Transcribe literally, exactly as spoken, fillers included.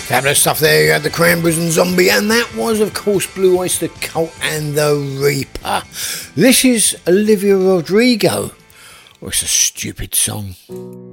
Fabulous stuff there. You had the Cranberries and Zombie, and that was, of course, Blue Oyster Cult and the Reaper. This is Olivia Rodrigo. Oh, it's a stupid song.